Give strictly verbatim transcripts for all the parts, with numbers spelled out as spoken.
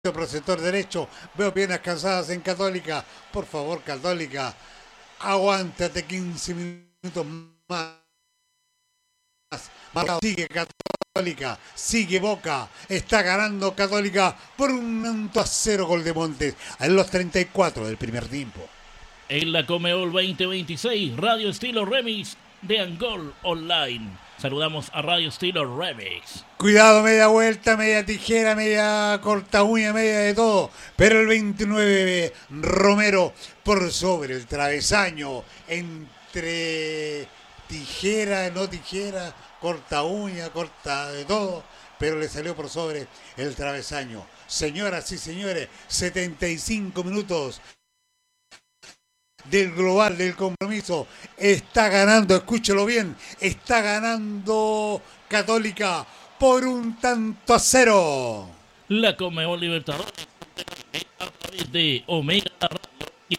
por el sector derecho. Veo piernas cansadas en Católica. Por favor, Católica, aguántate quince minutos más. Sigue Católica, sigue Boca. Está ganando Católica por un tanto a cero, gol de Montes en los treinta y cuatro del primer tiempo. En la Conmebol veinte veintiséis, Radio Estilo Remix de Angol Online. Saludamos a Radio Estilo Remix. Cuidado, media vuelta, media tijera, media corta uña, media de todo. Pero el veintinueve, Romero, por sobre el travesaño, entre tijera, no tijera, corta uña, corta de todo, pero le salió por sobre el travesaño. Señoras y señores, setenta y cinco minutos del global del compromiso. Está ganando, escúchelo bien, está ganando Católica por un tanto a cero. La Conmebol Libertadores a través de Omega Radio y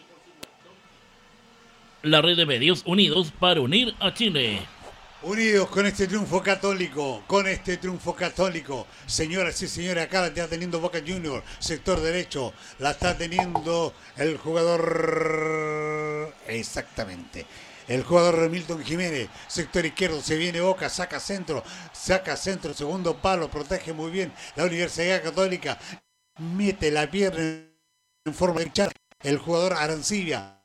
la red de medios unidos para unir a Chile. Unidos con este triunfo católico, con este triunfo católico. Señoras y señores, acá la está teniendo Boca Junior, sector derecho. La está teniendo el jugador... Exactamente. El jugador Milton Jiménez, sector izquierdo, se viene Boca, saca centro, saca centro, segundo palo, protege muy bien la Universidad Católica. Mete la pierna en forma de hinchada el jugador Arancibia.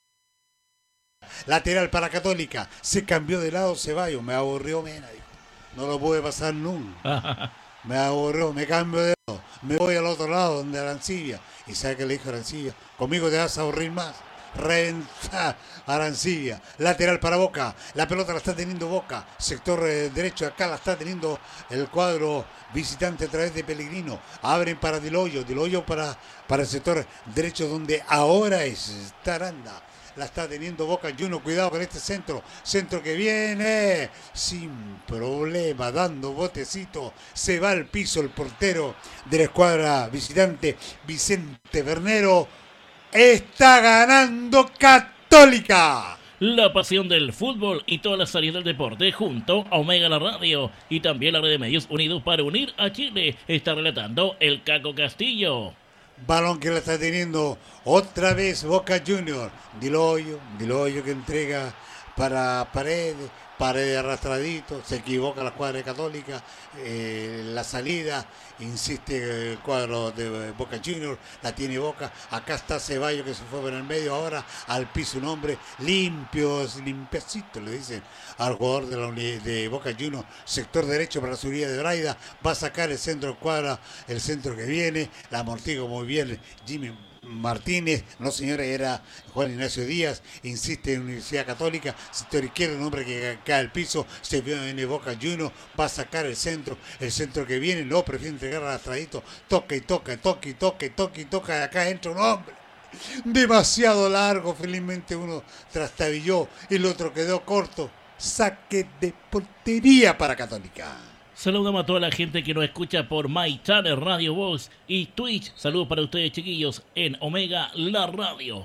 Lateral para Católica, se cambió de lado Ceballos, me aburrió Mena, dijo. No lo puede pasar nunca. Me aburrió, me cambio de lado, me voy al otro lado donde Arancibia. ¿Y sabe qué le dijo Arancibia? Conmigo te vas a aburrir más. Reventa Arancibia, lateral para Boca, la pelota la está teniendo Boca, sector eh, derecho, acá la está teniendo el cuadro visitante a través de Pellegrino. Abren para Diloyo, Diloyo para, para el sector derecho donde ahora es Taranda. La está teniendo Boca Juniors, cuidado con este centro, centro que viene sin problema, dando botecito, se va al piso el portero de la escuadra visitante, Vicente Bernero. Está ganando Católica. La pasión del fútbol y todas las áreas del deporte junto a Omega la Radio y también la red de medios unidos para unir a Chile. Está relatando el Caco Castillo. Balón que la está teniendo otra vez Boca Juniors. Diloyo, Diloyo que entrega para Paredes. Paredes arrastradito, se equivoca la escuadra Católica, eh, la salida, insiste el cuadro de Boca Juniors, la tiene Boca, acá está Ceballos que se fue por el medio, ahora al piso un hombre limpio, limpiecito le dicen al jugador de, la uni- de Boca Juniors, sector derecho para la subida de Braida, va a sacar el centro del cuadra, el centro que viene, la amortigo muy bien Jimmy Martínez, no señora, era Juan Ignacio Díaz, insiste en Universidad Católica, sector izquierdo, un hombre que cae al piso, se viene Boca Juniors, va a sacar el centro, el centro que viene, no, prefiere entregar al astradito, toca y toca, toca y toca, toca y toca, acá entra un hombre, demasiado largo, felizmente uno trastabilló, el otro quedó corto, saque de portería para Católica. Saludamos a toda la gente que nos escucha por My Channel Radio Voz y Twitch. Saludos para ustedes, chiquillos, en Omega la Radio.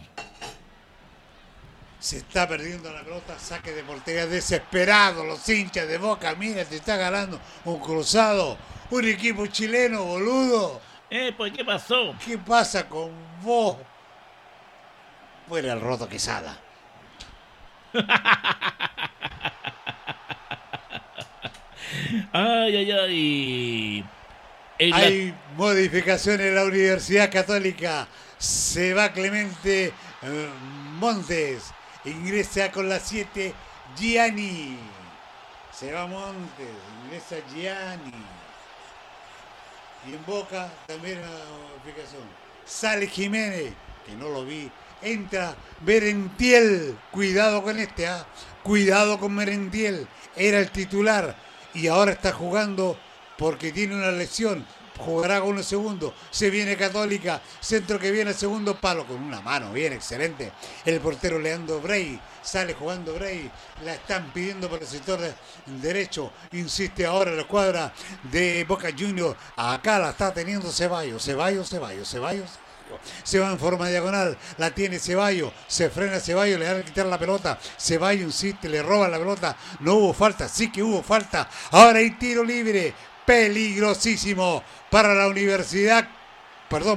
Se está perdiendo la pelota, saque de portería desesperado, los hinchas de Boca, mira, te está ganando un cruzado, un equipo chileno, boludo. Eh, pues, ¿qué pasó? ¿Qué pasa con vos? Fuera el Roto Quesada. Ay, ay, ay. En la- Hay modificaciones en la Universidad Católica. Se va Clemente eh, Montes. Ingresa con la siete Gianni. Se va Montes. Ingresa Gianni. Y en Boca también una modificación. Sale Jiménez, que no lo vi. Entra Merentiel. Cuidado con este, ¿ah? Cuidado con Merentiel. Era el titular. Y ahora está jugando porque tiene una lesión. Jugará con unos segundos. Se viene Católica. Centro que viene al segundo palo con una mano. Bien, excelente. El portero Leandro Brey. Sale jugando Brey. La están pidiendo por el sector de- derecho. Insiste ahora la escuadra de Boca Juniors. Acá la está teniendo Ceballos. Ceballos, Ceballos, Ceballos. Se va en forma diagonal, la tiene Ceballos, se frena Ceballos, le van a quitar la pelota, Ceballos insiste, le roba la pelota, no hubo falta, sí que hubo falta, ahora hay tiro libre, peligrosísimo para la Universidad perdón.